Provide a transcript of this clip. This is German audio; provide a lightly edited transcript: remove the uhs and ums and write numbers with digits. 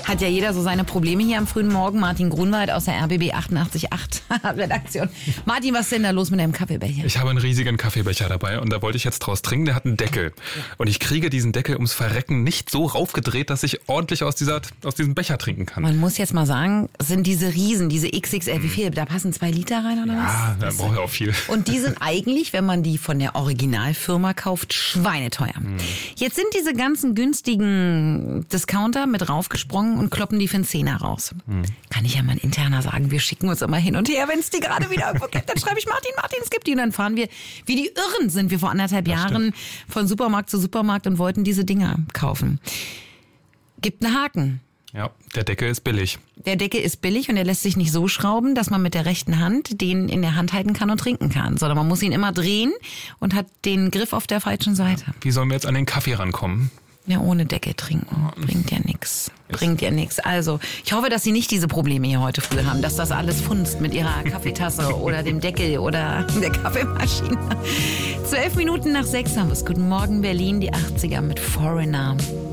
Hat ja jeder so seine Probleme hier am frühen Morgen. Martin Grunwald aus der RBB 88.8 Redaktion. Martin, was ist denn da los mit deinem Kaffeebecher? Ich habe einen riesigen Kaffeebecher dabei und da wollte ich jetzt draus trinken. Der hat einen Deckel. Und ich kriege diesen Deckel ums Verrecken nicht so raufgedreht, dass ich ordentlich aus diesem Becher trinken kann. Man muss jetzt mal sagen, sind diese Riesen, diese XXL, wie viel? Da passen 2 Liter rein oder was? Ja, da brauche ich auch viel. Und die sind eigentlich, wenn man die von der Originalfirma kauft, schweineteuer. Jetzt sind diese ganzen günstigen Discounter mit raufgesprungen und kloppen die für einen Zehner raus. Kann ich ja mal interner sagen, wir schicken uns immer hin und her, wenn es die gerade wieder irgendwo gibt, dann schreibe ich Martin, es gibt die. Und dann fahren wir, wie die Irren sind wir vor 1,5 Jahren von Supermarkt zu Supermarkt und wollten diese Dinger kaufen. Gibt einen Haken. Ja, der Deckel ist billig. Der Deckel ist billig und er lässt sich nicht so schrauben, dass man mit der rechten Hand den in der Hand halten kann und trinken kann. Sondern man muss ihn immer drehen und hat den Griff auf der falschen Seite. Wie sollen wir jetzt an den Kaffee rankommen? Ja, ohne Deckel trinken. Bringt ja nix. Bringt ja nix. Also, ich hoffe, dass Sie nicht diese Probleme hier heute früh haben, dass das alles funzt mit Ihrer Kaffeetasse oder dem Deckel oder der Kaffeemaschine. 12 Minuten nach 6 haben wir es. Guten Morgen, Berlin, die 80er mit Foreigner.